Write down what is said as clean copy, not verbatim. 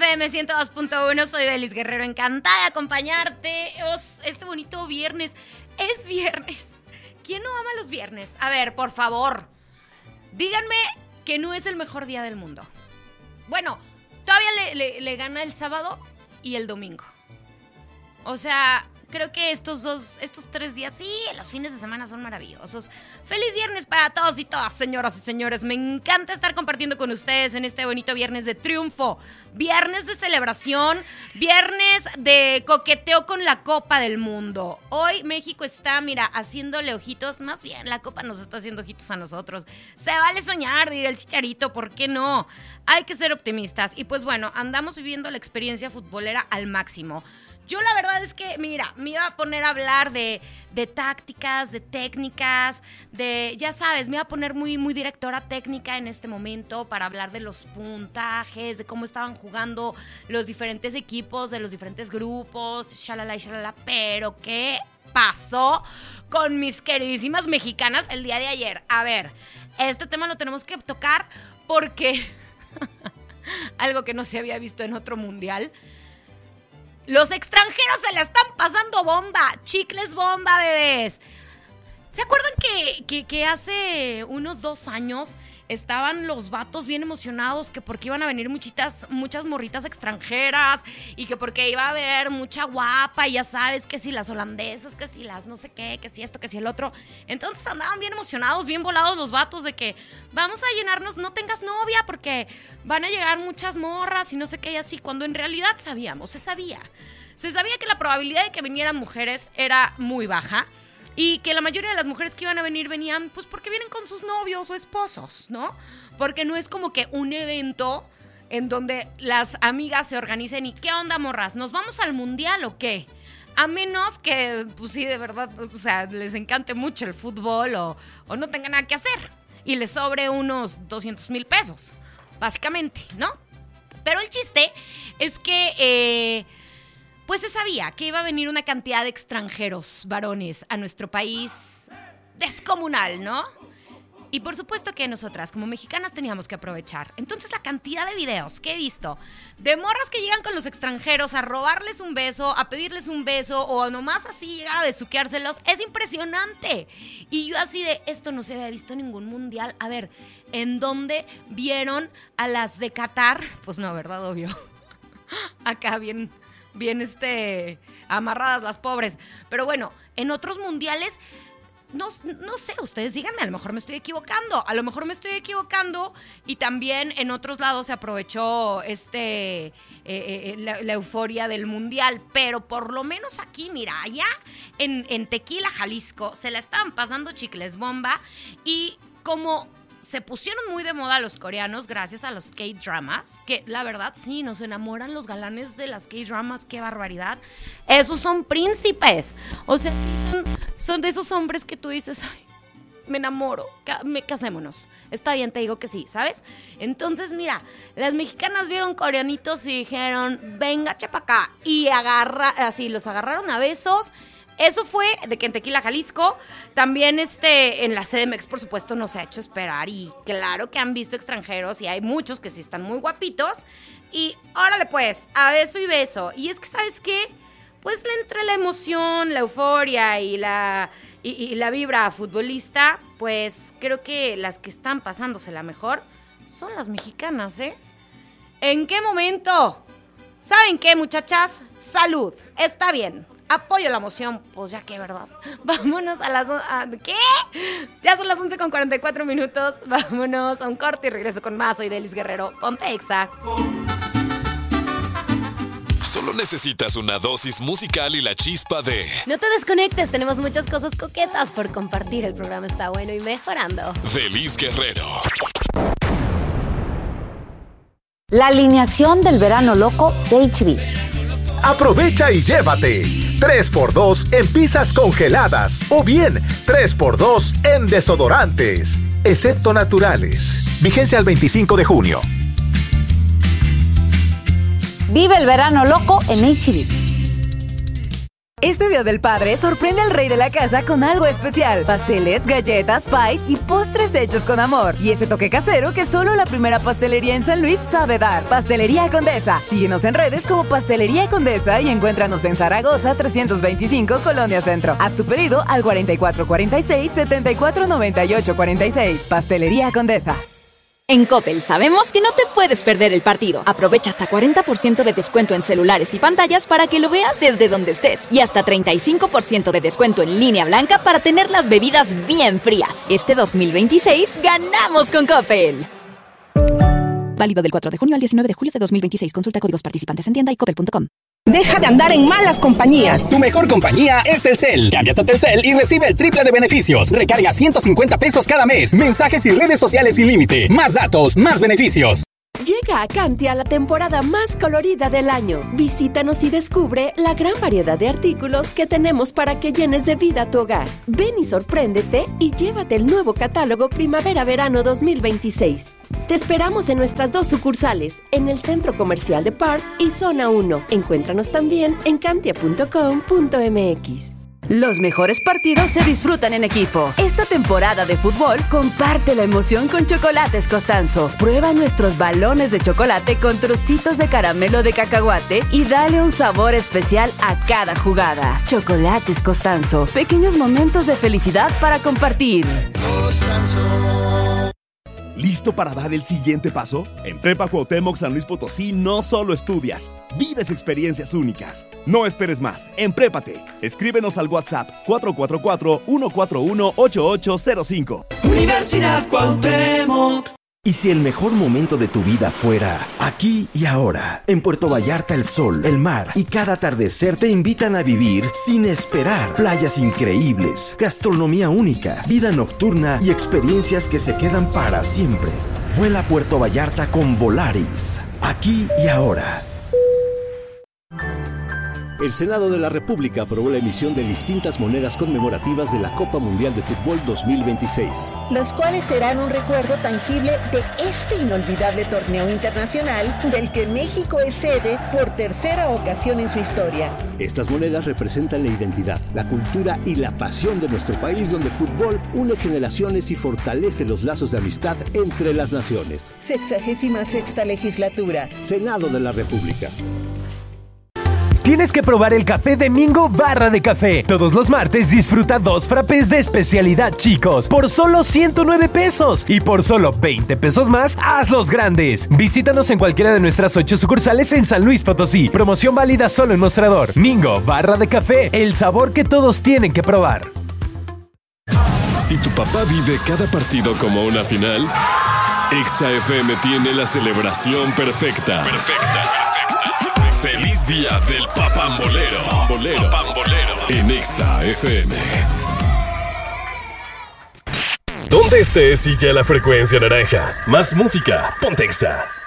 XFM 102.1, soy Delis Guerrero, encantada de acompañarte este bonito viernes. Es viernes. ¿Quién no ama los viernes? A ver, por favor, díganme que no es el mejor día del mundo. Bueno, todavía le gana el sábado y el domingo. O sea, creo que estos 3 días, sí, los fines de semana son maravillosos. ¡Feliz viernes para todos y todas, señoras y señores! Me encanta estar compartiendo con ustedes en este bonito viernes de triunfo. Viernes de celebración, viernes de coqueteo con la Copa del Mundo. Hoy México está, mira, haciéndole ojitos. Más bien, la Copa nos está haciendo ojitos a nosotros. Se vale soñar, diría el Chicharito, ¿por qué no? Hay que ser optimistas. Y pues bueno, andamos viviendo la experiencia futbolera al máximo. Yo la verdad es que, mira, me iba a poner a hablar de tácticas, de técnicas, ya sabes, me iba a poner muy, muy directora técnica en este momento para hablar de los puntajes, de cómo estaban jugando los diferentes equipos, de los diferentes grupos, shalala y shalala, pero ¿qué pasó con mis queridísimas mexicanas el día de ayer? A ver, este tema lo tenemos que tocar porque algo que no se había visto en otro mundial. Los extranjeros se la están pasando bomba, chicles bomba, bebés. ¿Se acuerdan que hace unos 2 años estaban los vatos bien emocionados que porque iban a venir muchas morritas extranjeras y que porque iba a haber mucha guapa y ya sabes que si las holandesas, que si las no sé qué, que si esto, que si el otro? Entonces andaban bien emocionados, bien volados los vatos de que vamos a llenarnos, no tengas novia porque van a llegar muchas morras y no sé qué y así, cuando en realidad se sabía que la probabilidad de que vinieran mujeres era muy baja. Y que la mayoría de las mujeres que iban a venir venían pues porque vienen con sus novios o esposos, ¿no? Porque no es como que un evento en donde las amigas se organicen y ¿qué onda, morras? ¿Nos vamos al mundial o qué? A menos que, pues sí, de verdad, o sea, les encante mucho el fútbol o no tengan nada que hacer y les sobre unos 200,000 pesos, básicamente, ¿no? Pero el chiste es que pues se sabía que iba a venir una cantidad de extranjeros varones a nuestro país descomunal, ¿no? Y por supuesto que nosotras, como mexicanas, teníamos que aprovechar. Entonces, la cantidad de videos que he visto de morras que llegan con los extranjeros a robarles un beso, a pedirles un beso o nomás así llegar a besuqueárselos, es impresionante. Y yo así de, esto no se había visto en ningún mundial. A ver, ¿en dónde vieron a las de Qatar? Pues no, ¿verdad? Obvio. Acá bien amarradas las pobres. Pero bueno, en otros mundiales, no sé, ustedes díganme, a lo mejor me estoy equivocando y también en otros lados se aprovechó la euforia del mundial, pero por lo menos aquí, mira, allá en Tequila, Jalisco, se la estaban pasando chicles bomba y como se pusieron muy de moda los coreanos gracias a los K-dramas, que la verdad sí, nos enamoran los galanes de las K-dramas, qué barbaridad. Esos son príncipes, o sea, son de esos hombres que tú dices, ay, me enamoro, casémonos. Está bien, te digo que sí, ¿sabes? Entonces, mira, las mexicanas vieron coreanitos y dijeron, venga, chepa acá, y los agarraron a besos. Eso fue de que en Tequila, Jalisco, también en la CDMX, por supuesto, no se ha hecho esperar. Y claro que han visto extranjeros y hay muchos que sí están muy guapitos. Y órale pues, a beso y beso. Y es que, ¿sabes qué? Pues entre la emoción, la euforia y la vibra futbolista, pues creo que las que están pasándosela mejor son las mexicanas, ¿eh? ¿En qué momento? ¿Saben qué, muchachas? Salud, está bien. Apoyo la moción, pues ya que, ¿verdad? Vámonos ¿qué? Ya son las 11:44. Vámonos a un corte y regreso con más. Soy Delis Guerrero. Ponte Exa. Solo necesitas una dosis musical y la chispa de... No te desconectes, tenemos muchas cosas coquetas por compartir. El programa está bueno y mejorando. Delis Guerrero. La alineación del verano loco de HB. Aprovecha y llévate 3x2 en pizzas congeladas o bien 3x2 en desodorantes, excepto naturales. Vigencia al 25 de junio. Vive el verano loco en HB. Este Día del Padre sorprende al rey de la casa con algo especial. Pasteles, galletas, pies y postres hechos con amor. Y ese toque casero que solo la primera pastelería en San Luis sabe dar. Pastelería Condesa. Síguenos en redes como Pastelería Condesa y encuéntranos en Zaragoza 325, Colonia Centro. Haz tu pedido al 4446-749846. Pastelería Condesa. En Coppel sabemos que no te puedes perder el partido. Aprovecha hasta 40% de descuento en celulares y pantallas para que lo veas desde donde estés. Y hasta 35% de descuento en línea blanca para tener las bebidas bien frías. Este 2026 ganamos con Coppel. Válido del 4 de junio al 19 de julio de 2026. Consulta códigos participantes en tienda y coppel.com. Deja de andar en malas compañías. Tu mejor compañía es Telcel. Cámbiate a Telcel y recibe el triple de beneficios. Recarga 150 pesos cada mes. Mensajes y redes sociales sin límite. Más datos, más beneficios. Llega a Cantia la temporada más colorida del año. Visítanos y descubre la gran variedad de artículos que tenemos para que llenes de vida tu hogar. Ven y sorpréndete y llévate el nuevo catálogo Primavera-Verano 2026. Te esperamos en nuestras 2 sucursales, en el Centro Comercial de Park y Zona 1. Encuéntranos también en cantia.com.mx. Los mejores partidos se disfrutan en equipo. Esta temporada de fútbol, comparte la emoción con Chocolates Costanzo. Prueba nuestros balones de chocolate con trocitos de caramelo de cacahuate y dale un sabor especial a cada jugada. Chocolates Costanzo. Pequeños momentos de felicidad para compartir. Costanzo. ¿Listo para dar el siguiente paso? En Prepa Cuauhtémoc San Luis Potosí no solo estudias, vives experiencias únicas. No esperes más, emprépate. Escríbenos al WhatsApp 444-141-8805. Universidad Cuauhtémoc. ¿Y si el mejor momento de tu vida fuera aquí y ahora? En Puerto Vallarta el sol, el mar y cada atardecer te invitan a vivir sin esperar. Playas increíbles, gastronomía única, vida nocturna y experiencias que se quedan para siempre. Vuela a Puerto Vallarta con Volaris. Aquí y ahora. El Senado de la República aprobó la emisión de distintas monedas conmemorativas de la Copa Mundial de Fútbol 2026. Las cuales serán un recuerdo tangible de este inolvidable torneo internacional del que México es sede por tercera ocasión en su historia. Estas monedas representan la identidad, la cultura y la pasión de nuestro país, donde el fútbol une generaciones y fortalece los lazos de amistad entre las naciones. 66ª legislatura. Senado de la República. Tienes que probar el café de Mingo Barra de Café. Todos los martes disfruta 2 frappés de especialidad chicos por solo 109 pesos. Y por solo 20 pesos más, hazlos grandes. Visítanos en cualquiera de nuestras 8 sucursales en San Luis Potosí. Promoción válida solo en Mostrador. Mingo Barra de Café, el sabor que todos tienen que probar. Si tu papá vive cada partido como una final, Exa FM tiene la celebración perfecta. ¡Feliz Día del Papambolero! En Exa FM. Donde estés, sigue la frecuencia naranja. Más música, ponte Exa.